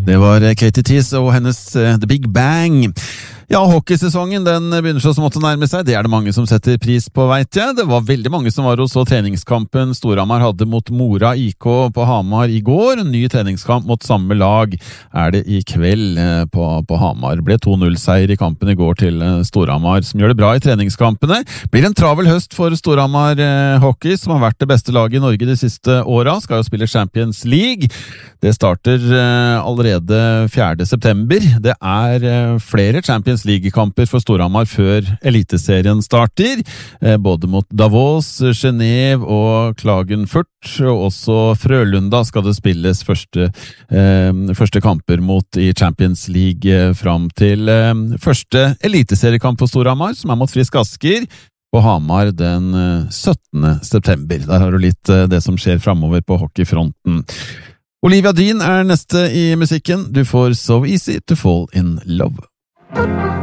Det var Katie Tease og hennes The Big Bang. Ja, hockeysesongen den begynner så smått å nærme seg. Det det mange som setter pris på, vet jeg. Det var veldig mange som var og så treningskampen Storhamar hadde mot Mora IK på Hamar i går. En ny treningskamp mot samme lag det i kveld på Hamar. Det ble 2-0-seier i kampen i går til Storhamar, som gjør det bra i treningskampene. Blir en travel høst for Storhamar hockey, som har vært det beste laget i Norge de siste åra. Skal jo spille Champions League. Det starter allerede 4. september. Det flere Champions League-kamper for Storhamar før Eliteserien starter, både mot Davos, Genève og Klagenfurt, og også Frølunda skal det spilles første kamper mot i Champions League fram til første Eliteseriekamp for Storhamar, som mot Frisk Asker på Hamar den 17. september. Der har du litt det som skjer fremover på hockeyfronten. Olivia Dean neste i musikken. Du får So Easy to Fall in Love.